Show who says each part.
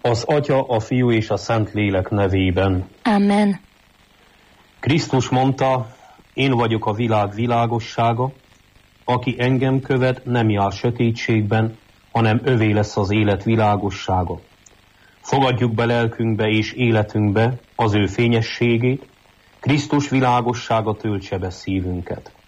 Speaker 1: Az Atya, a Fiú és a Szentlélek nevében.
Speaker 2: Amen.
Speaker 1: Krisztus mondta, én vagyok a világ világossága, aki engem követ, nem jár sötétségben, hanem övé lesz az élet világossága. Fogadjuk be lelkünkbe és életünkbe az ő fényességét, Krisztus világossága töltse be szívünket.